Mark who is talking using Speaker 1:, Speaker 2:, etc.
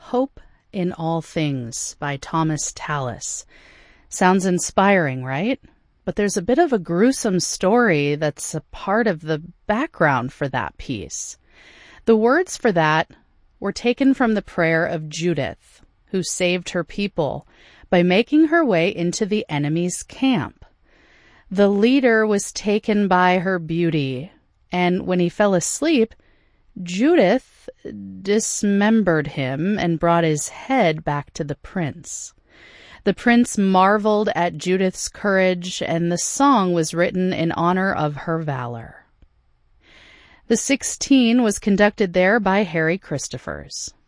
Speaker 1: Hope in All Things by Thomas Tallis. Sounds inspiring, right? But there's a bit of a gruesome story that's a part of the background for that piece. The words for that were taken from the prayer of Judith, who saved her people by making her way into the enemy's camp. The leader was taken by her beauty, and when he fell asleep, Judith dismembered him and brought his head back to the prince. The prince marveled at Judith's courage, and the song was written in honor of her valor. The 16 was conducted there by Harry Christophers.